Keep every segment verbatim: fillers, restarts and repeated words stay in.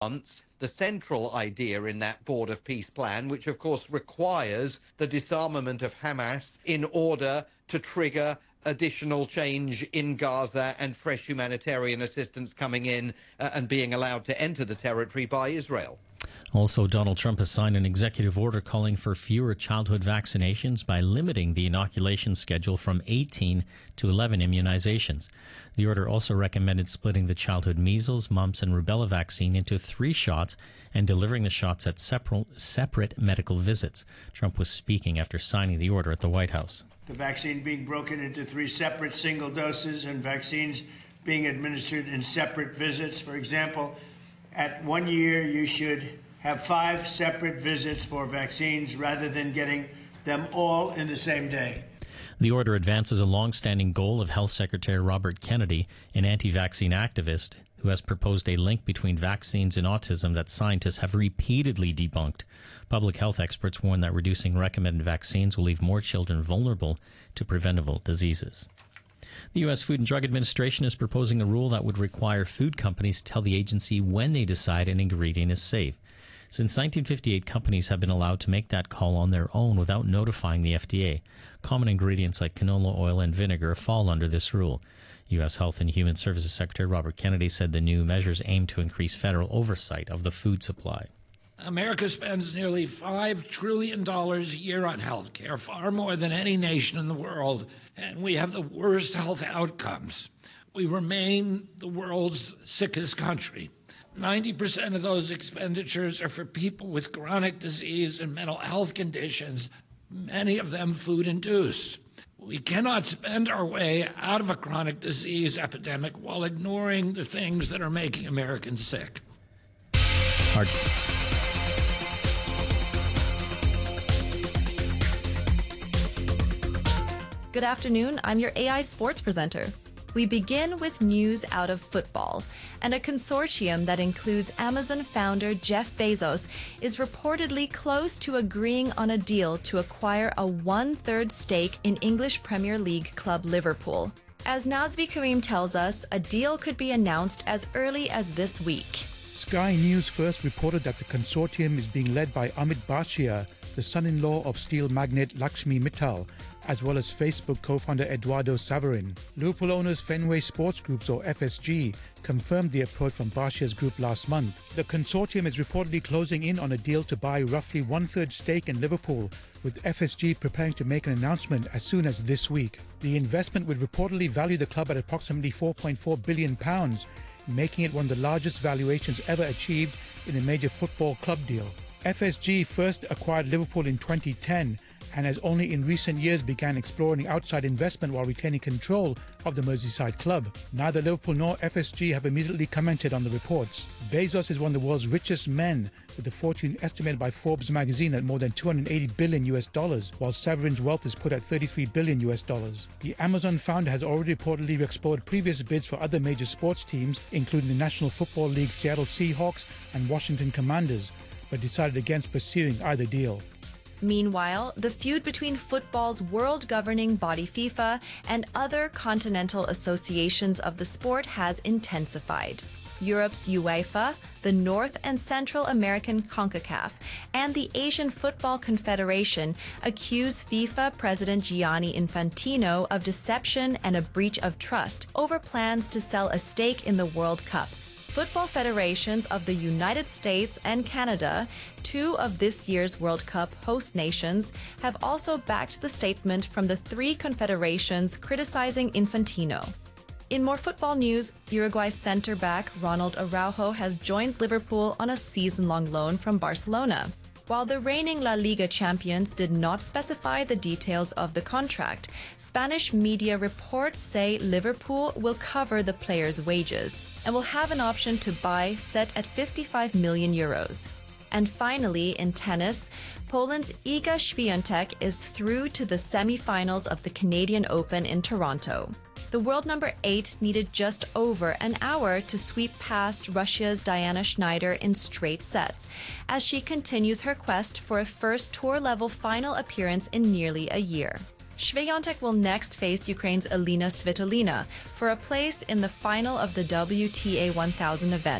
the central idea in that Board of Peace plan, which of course requires the disarmament of Hamas in order to trigger additional change in Gaza and fresh humanitarian assistance coming in uh, and being allowed to enter the territory by Israel. Also, Donald Trump has signed an executive order calling for fewer childhood vaccinations by limiting the inoculation schedule from eighteen to eleven immunizations. The order also recommended splitting the childhood measles, mumps, and rubella vaccine into three shots and delivering the shots at separate, separate medical visits. Trump was speaking after signing the order at the White House. The vaccine being broken into three separate single doses and vaccines being administered in separate visits. For example, at one year, you should have five separate visits for vaccines rather than getting them all in the same day. The order advances a long-standing goal of Health Secretary Robert Kennedy, an anti-vaccine activist who has proposed a link between vaccines and autism that scientists have repeatedly debunked. Public health experts warn that reducing recommended vaccines will leave more children vulnerable to preventable diseases. The U S Food and Drug Administration is proposing a rule that would require food companies to tell the agency when they decide an ingredient is safe. Since nineteen fifty-eight, companies have been allowed to make that call on their own without notifying the F D A. Common ingredients like canola oil and vinegar fall under this rule. U S Health and Human Services Secretary Robert Kennedy said the new measures aim to increase federal oversight of the food supply. America spends nearly five trillion dollars a year on health care, far more than any nation in the world, and we have the worst health outcomes. We remain the world's sickest country. ninety percent of those expenditures are for people with chronic disease and mental health conditions, many of them food-induced. We cannot spend our way out of a chronic disease epidemic while ignoring the things that are making Americans sick. Hard. Good afternoon, I'm your A I sports presenter. We begin with news out of football, and a consortium that includes Amazon founder Jeff Bezos is reportedly close to agreeing on a deal to acquire a one-third stake in English Premier League club Liverpool. As Nazvi Karim tells us, a deal could be announced as early as this week. Sky News first reported that the consortium is being led by Amit Bhatia, the son-in-law of steel magnate Lakshmi Mittal, as well as Facebook co-founder Eduardo Saverin. Liverpool owners Fenway Sports Groups, or F S G, confirmed the approach from Bhatia's group last month. The consortium is reportedly closing in on a deal to buy roughly one-third stake in Liverpool, with F S G preparing to make an announcement as soon as this week. The investment would reportedly value the club at approximately four point four billion pounds, making it one of the largest valuations ever achieved in a major football club deal. F S G first acquired Liverpool in twenty ten and has only in recent years began exploring outside investment while retaining control of the Merseyside club. Neither Liverpool nor F S G have immediately commented on the reports. Bezos is one of the world's richest men, with a fortune estimated by Forbes magazine at more than two hundred eighty billion U S dollars, while Saverin's wealth is put at thirty-three billion U S dollars. The Amazon founder has already reportedly explored previous bids for other major sports teams, including the National Football League Seattle Seahawks and Washington Commanders, but decided against pursuing either deal. Meanwhile, the feud between football's world governing body FIFA and other continental associations of the sport has intensified. Europe's UEFA, the North and Central American CONCACAF, and the Asian Football Confederation accuse FIFA President Gianni Infantino of deception and a breach of trust over plans to sell a stake in the World Cup. Football federations of the United States and Canada, two of this year's World Cup host nations, have also backed the statement from the three confederations criticizing Infantino. In more football news, Uruguay center-back Ronald Araujo has joined Liverpool on a season-long loan from Barcelona. While the reigning La Liga champions did not specify the details of the contract, Spanish media reports say Liverpool will cover the player's wages and will have an option to buy set at fifty-five million euros. And finally, in tennis, Poland's Iga Świątek is through to the semi-finals of the Canadian Open in Toronto. The world number eight needed just over an hour to sweep past Russia's Diana Schneider in straight sets, as she continues her quest for a first tour-level final appearance in nearly a year. Świątek will next face Ukraine's Elina Svitolina for a place in the final of the W T A one thousand event.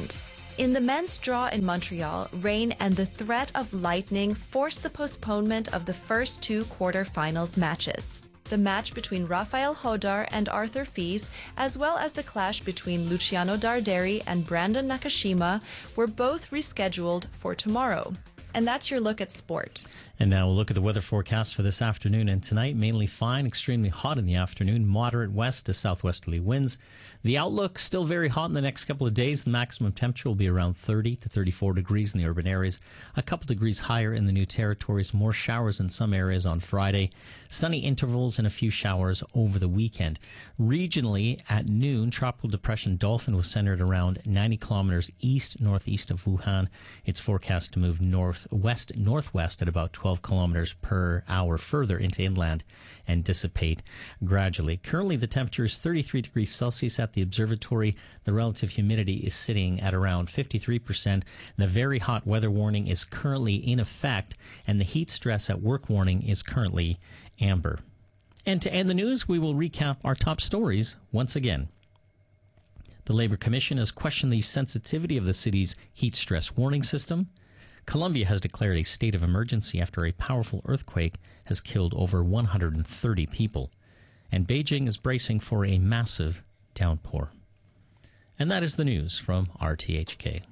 In the men's draw in Montreal, rain and the threat of lightning forced the postponement of the first two quarterfinals matches. The match between Rafael Hodar and Arthur Fils, as well as the clash between Luciano Darderi and Brandon Nakashima, were both rescheduled for tomorrow. And that's your look at sport. And now we'll look at the weather forecast for this afternoon and tonight. Mainly fine, extremely hot in the afternoon, moderate west to southwesterly winds. The outlook still very hot in the next couple of days. The maximum temperature will be around thirty to thirty-four degrees in the urban areas. A couple degrees higher in the new territories. More showers in some areas on Friday. Sunny intervals and a few showers over the weekend. Regionally, at noon, Tropical Depression Dolphin was centered around ninety kilometers east-northeast of Wuhan. It's forecast to move northwest-northwest at about twelve kilometers per hour further into inland and dissipate gradually. Currently, the temperature is thirty-three degrees Celsius at the observatory. The relative humidity is sitting at around fifty-three percent. The very hot weather warning is currently in effect, and the heat stress at work warning is currently amber. And to end the news, we will recap our top stories once again. The Labor Commission has questioned the sensitivity of the city's heat stress warning system. Colombia has declared a state of emergency after a powerful earthquake has killed over one hundred thirty people. And Beijing is bracing for a massive downpour. And that is the news from R T H K.